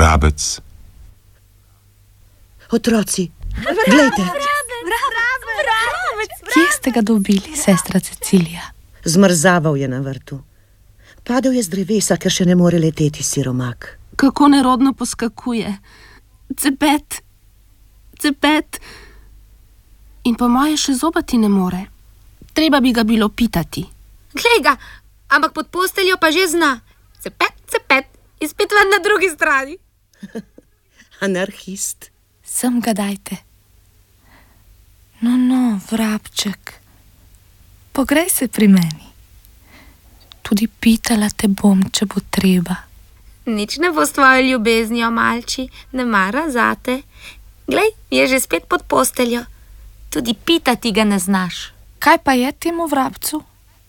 Vrabec. Otroci, glejte. Kje ste ga dobili, sestra Cecilija? Zmrzaval je na vrtu. Padel je z drevesa, ker še ne more leteti siromak. Kako nerodno poskakuje. Cepet. In po moje še zobati ne more. Treba bi ga bilo pitati. Glej ga, ampak pod posteljo pa že zna. Cepet, izpet ven na drugi strani. Anarhist. Sem ga dajte. No, vrabček, pogrej se pri meni. Tudi pitala te bom, če bo treba. Nič ne bo s tvojo ljubeznijo, malči, ne mara zate. Glej, je že spet pod posteljo. Tudi pitati ga ne znaš. Kaj pa je temu vrabcu?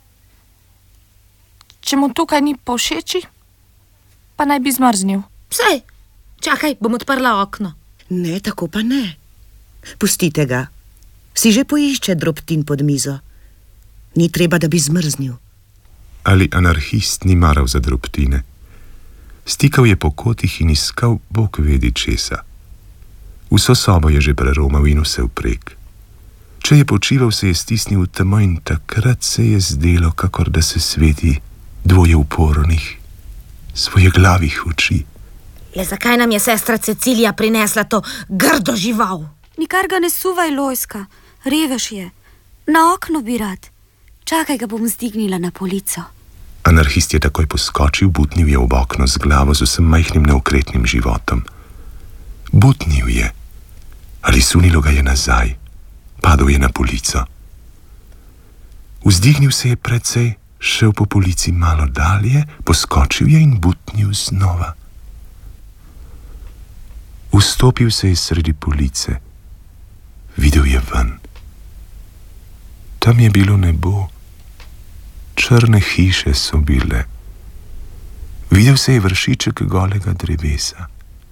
Če mu tukaj ni povšeči, pa naj bi zmrznil. Sej, čakaj, bom odprla okno. Ne, tako pa ne. Pustite ga. Si že poišče drobtin pod mizo. Ni treba, da bi zmrznil. Ali anarhist ni maral za drobtine? Stikal je po kotih in iskal Bog vedi česa. Vso sobo je že preromal in vse vprek. Če je počival, se je stisnil v temo in takrat se je zdelo, kakor da se sveti dvoje upornih, svojeglavih oči. Le zakaj nam je sestra Cecilija prinesla to grdo žival? Nikar ga ne suvaj, Lojska, revež je. Na okno bi rad. Čakaj, ga bom zdignila na polico. Anarhist je takoj poskočil, butnil je ob okno z glavo z vsem majhnim neokretnim životom. Butnil je. Ali sunilo ga je nazaj. Padel je na polico. Vzdignil se je precej, šel po polici malo dalje, poskočil je in butnil znova. Vstopil se je sredi police. Videl je ven. Tam je bilo nebo. Črne hiše so bile. Videl se je vršiček golega drevesa.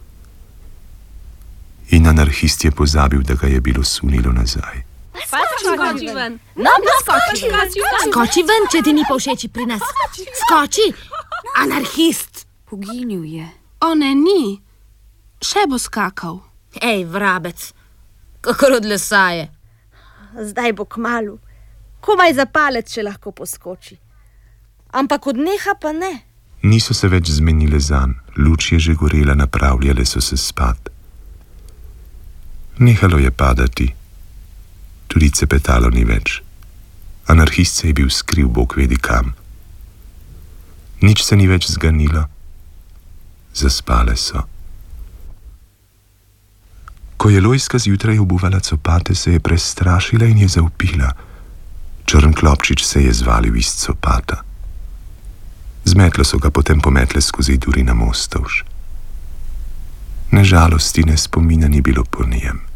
In anarhist je pozabil, da ga je bilo sunilo nazaj. Skoči ven. Skoči ven, če ti ni povšeči pri nas. Skoči, anarhist. Poginil je. O ne, ni. Še bo skakal. Ej, vrabec, kakor od lesa je. Zdaj bo kmalu. Komaj za palec še lahko poskoči. Ampak odneha pa ne. Niso se več zmenile zanj, luč je že gorela, napravljale so se spat. Nehalo je padati, tudi cepetalo ni več. Anarhist se je bil skril Bog vedi kam. Nič se ni več zganilo, zaspale so. Ko je Lojska zjutraj obuvala copate, se je prestrašila in je zavpila. Črn klopčič se je zvalil iz copata. Z metlo so ga potem pometle skozi duri na Mostovž. Ne žalosti, ne spomina ni bilo po njem.